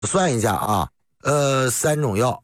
算一下啊，3种药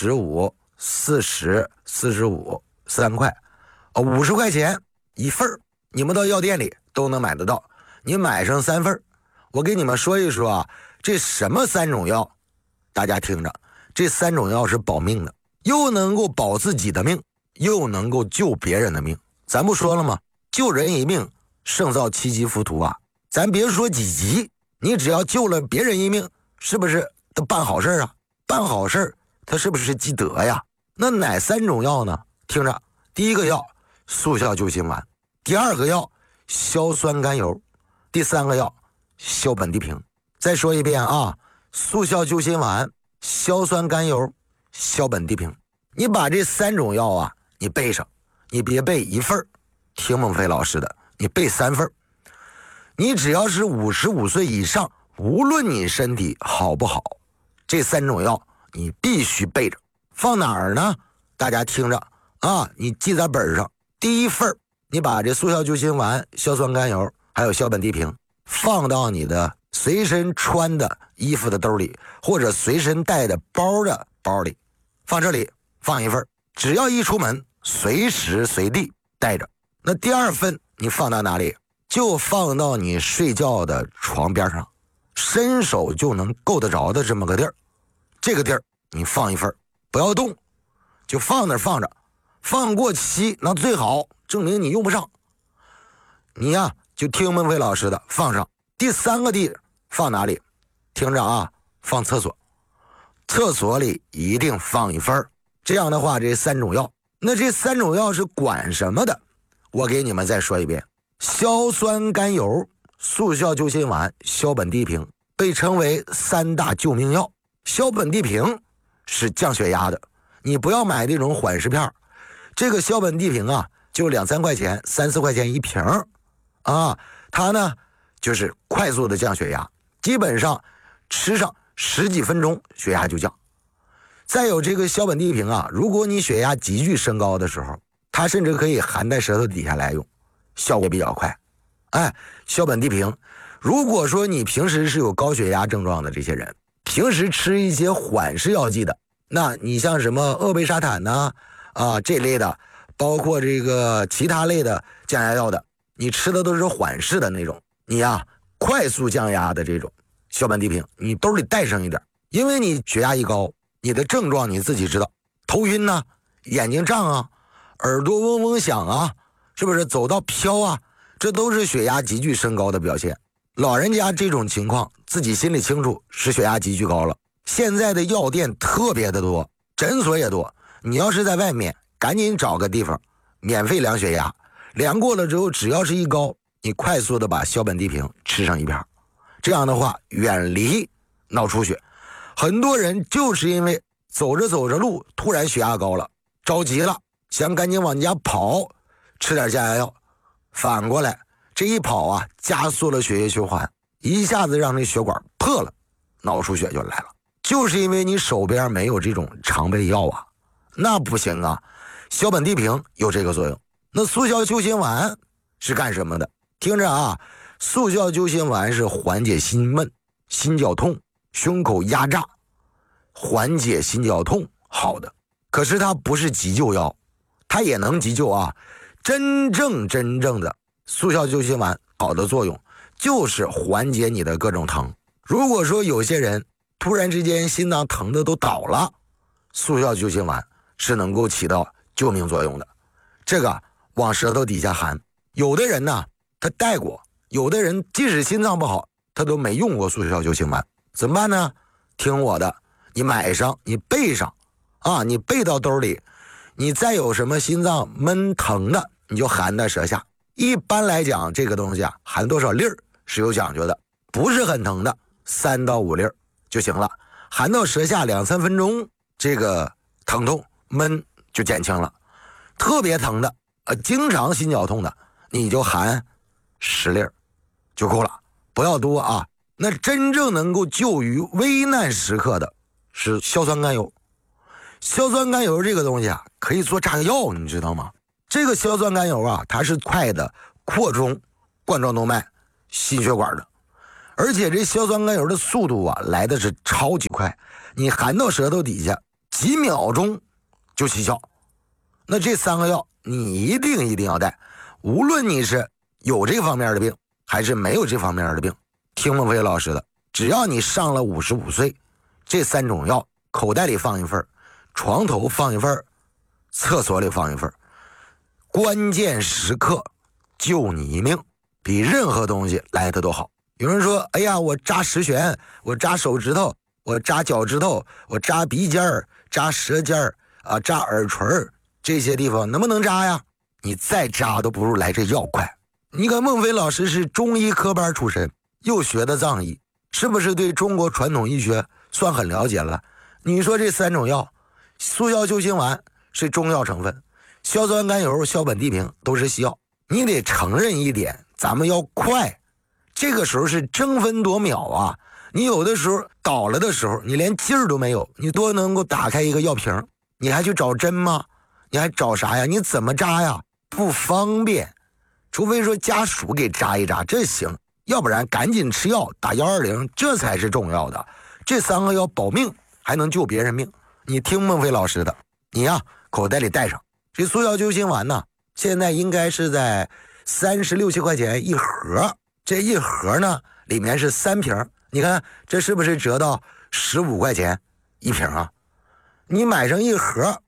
，15、40、45，3块，50块钱一份儿，你们到药店里都能买得到。你买上3份，我给你们说一说啊，这什么3种药？大家听着，这3种药是保命的，又能够保自己的命，又能够救别人的命。咱不说了吗？救人一命，胜造7级浮屠啊！咱别说几级，你只要救了别人一命，是不是都办好事啊？办好事，他是不是积德呀？那哪3种药呢？听着，第一个药速效救心丸，第二个药硝酸甘油，第3个药硝苯地平。再说一遍啊，速效救心丸、硝酸甘油、硝苯地平。你把这3种药啊，你背上，你别背1份，听孟非老师的，你背3份。你只要是55岁以上，无论你身体好不好，这3种药你必须背着。放哪儿呢？大家听着啊，你记在本上。第一份，你把这速效救心丸、硝酸甘油还有硝苯地平放到你的随身穿的衣服的兜里，或者随身带的包的包里，放这里放1份，只要一出门随时随地带着。那第2份你放到哪里？就放到你睡觉的床边上，伸手就能够得着的这么个地儿。这个地儿你放1份，不要动，就放那儿放着。放过期那最好，证明你用不上。你呀，就听孟非老师的，放上。第3个地放哪里？听着啊，放厕所。厕所里一定放1份。这样的话，这3种药，那这3种药是管什么的？我给你们再说一遍。硝酸甘油、速效救心丸、硝苯地平被称为3大救命药。硝苯地平是降血压的，你不要买那种缓释片。这个硝苯地平啊，就2、3块钱、3、4块钱一瓶啊，它呢就是快速的降血压，基本上吃上10几分钟血压就降。再有这个硝苯地平啊，如果你血压急剧升高的时候，它甚至可以含在舌头底下来用，效果比较快。硝苯地平，如果说你平时是有高血压症状的这些人，平时吃一些缓释药剂的，那你像什么鄂贝沙坦呐这类的，包括这个其他类的降压药的，你吃的都是缓释的那种，你呀快速降压的这种硝苯地平，你兜里带上一点，因为你血压一高，你的症状你自己知道，头晕呐，眼睛胀啊，耳朵嗡嗡响啊，是不是走到飘啊，这都是血压急剧升高的表现。老人家这种情况自己心里清楚，是血压急剧高了。现在的药店特别的多，诊所也多，你要是在外面赶紧找个地方免费量血压，量过了之后只要是一高，你快速的把硝苯地平吃上1片，这样的话远离脑出血。很多人就是因为走着走着路突然血压高了，着急了，想赶紧往家跑，吃点降压药，反过来这一跑啊，加速了血液循环，一下子让那血管破了，脑出血就来了。就是因为你手边没有这种常备药啊，那不行啊。硝苯地平有这个作用。那速效救心丸是干什么的？听着啊，速效救心丸是缓解心闷、心绞痛、胸口压榨，缓解心绞痛好的。可是它不是急救药，它也能急救啊。真正的速效救心丸好的作用就是缓解你的各种疼。如果说有些人突然之间心脏疼的都倒了，速效救心丸是能够起到救命作用的。这个往舌头底下含，有的人呢他带过，有的人即使心脏不好他都没用过速效救心丸，怎么办呢？听我的，你买上，你备上啊，你备到兜里，你再有什么心脏闷疼的你就含在舌下。一般来讲这个东西啊，含多少粒儿是有讲究的，不是很疼的3到5粒儿就行了，含到舌下2、3分钟，这个疼痛闷就减轻了。特别疼的经常心绞痛的，你就含10粒儿就够了，不要多啊。那真正能够救于危难时刻的是硝酸甘油。硝酸甘油这个东西啊，可以做炸药，你知道吗？这个硝酸甘油啊，它是快的扩充冠状动脉、心血管的， 而且这硝酸甘油的速度啊来的是超级快，你含到舌头底下几秒钟就起效。那这3个药你一定要带，无论你是有这方面的病还是没有这方面的病，听孟非老师的，只要你上了55岁，这3种药口袋里放一份，床头放一份，厕所里放一份，关键时刻救你一命，比任何东西来的都好。有人说，哎呀，我扎十旋，我扎手指头，我扎脚趾头，我扎鼻尖儿，扎舌尖儿啊，扎耳垂，这些地方能不能扎呀？你再扎都不如来这药快。你看孟非老师是中医科班出身，又学的藏医，是不是对中国传统医学算很了解了？你说这3种药，速效救心丸是中药成分，硝酸甘油、硝苯地平都是西药，你得承认一点，咱们要快。这个时候是争分夺秒啊！你有的时候倒了的时候，你连劲儿都没有，你多能够打开一个药瓶，你还去找针吗？你还找啥呀？你怎么扎呀？不方便，除非说家属给扎一扎，这行，要不然赶紧吃药打120，这才是重要的。这3个药保命，还能救别人命。你听孟非老师的，你呀口袋里带上。这速效救心丸呢，现在应该是在36、7块钱一盒。这一盒呢，里面是3瓶，你看这是不是折到15块钱一瓶啊？你买上一盒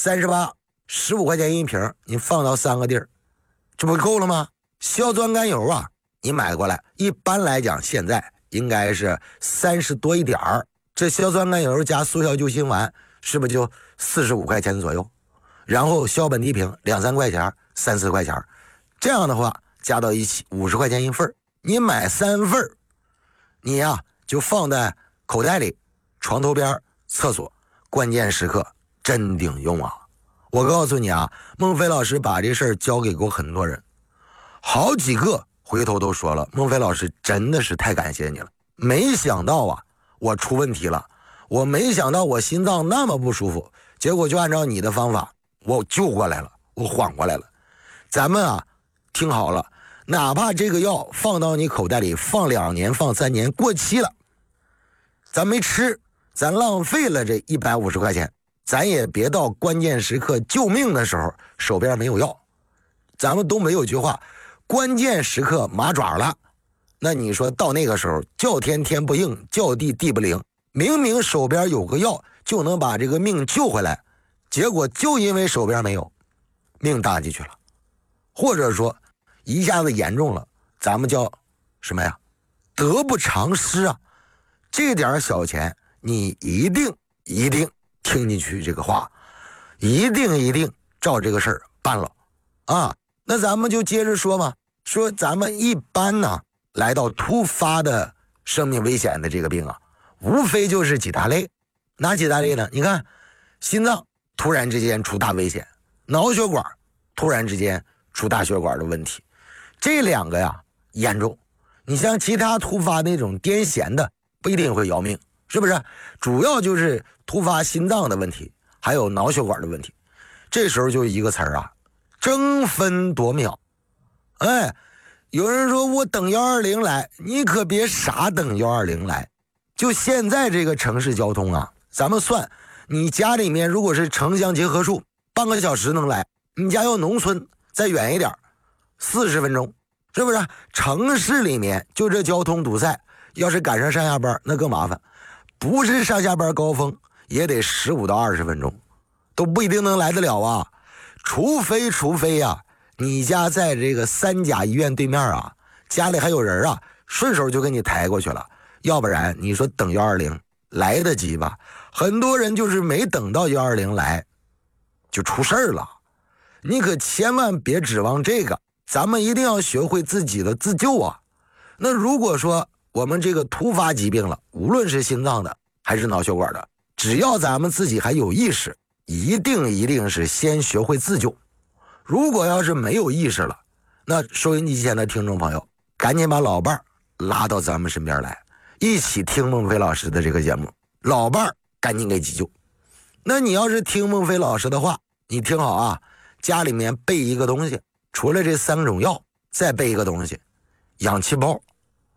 38、15块钱一瓶，你放到3个地儿，这不够了吗？硝酸甘油啊，你买过来，一般来讲现在应该是30多一点儿，这硝酸甘油加速效救心丸是不是就45块钱左右？然后硝苯地平2、3块钱，3、4块钱，这样的话加到一起50块钱一份，你买3份，你呀就放在口袋里、床头边、厕所，关键时刻真顶用啊！我告诉你啊，孟非老师把这事儿交给过很多人，好几个回头都说了，孟非老师真的是太感谢你了，没想到啊我出问题了，我没想到我心脏那么不舒服，结果就按照你的方法我救过来了，我缓过来了。咱们啊听好了，哪怕这个药放到你口袋里放2年放3年过期了，咱没吃，咱浪费了这150块钱，咱也别到关键时刻救命的时候手边没有药。咱们东北有句话，关键时刻麻爪了，那你说到那个时候叫天天不应，叫地地不灵，明明手边有个药就能把这个命救回来，结果就因为手边没有，命搭进去了，或者说一下子严重了，咱们叫什么呀？得不偿失啊！这点小钱，你一定听进去这个话，一定照这个事儿办了啊！那咱们就接着说嘛，说咱们一般呢，来到突发的生命危险的这个病啊，无非就是几大类。哪几大类呢？你看，心脏突然之间出大危险，脑血管突然之间出大血管的问题，这2个呀严重。你像其他突发那种癫痫的不一定会要命，是不是？主要就是突发心脏的问题，还有脑血管的问题。这时候就一个词儿啊，争分夺秒。哎，有人说我等120来，你可别傻等120来。就现在这个城市交通啊，咱们算，你家里面如果是城乡结合处，半个小时能来，你家要农村再远一点，40分钟，是不是？城市里面就这交通堵塞，要是赶上上下班那更麻烦，不是上下班高峰也得15到20分钟，都不一定能来得了啊。除非呀，你家在这个3甲医院对面啊，家里还有人啊，顺手就给你抬过去了，要不然你说等120来得及吧？很多人就是没等到120来就出事儿了。你可千万别指望这个，咱们一定要学会自己的自救啊。那如果说我们这个突发疾病了，无论是心脏的还是脑血管的，只要咱们自己还有意识，一定是先学会自救。如果要是没有意识了，那收音机前的听众朋友赶紧把老伴儿拉到咱们身边来，一起听孟非老师的这个节目，老伴儿赶紧给急救。那你要是听孟非老师的话，你听好啊，家里面备一个东西，除了这3种药再备一个东西，氧气包。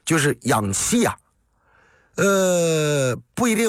就是氧气呀，不一定。